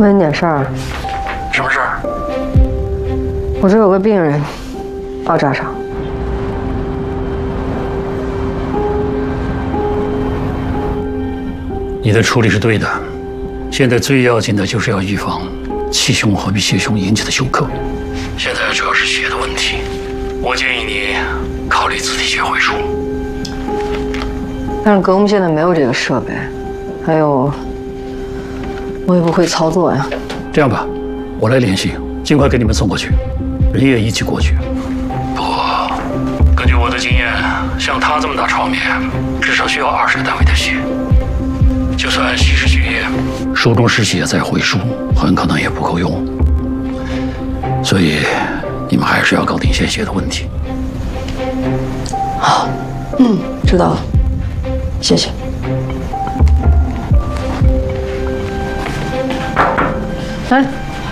问你点事儿。 什么事儿？ 我这有个病人，爆炸伤。 你的处理是对的，现在最要紧的就是要预防气胸和鼻血胸引起的休克。现在主要是血的问题，我建议你考虑自体血回输。 但是格木现在没有这个设备，还有我也不会操作呀。 这样吧，我来联系，尽快给你们送过去，人也一起过去。不过，根据我的经验，像他这么大创面，至少需要20个单位的血。就算稀释血液，输中失血再回输，很可能也不够用。所以，你们还是要搞定献血的问题。 好，知道了，谢谢。来。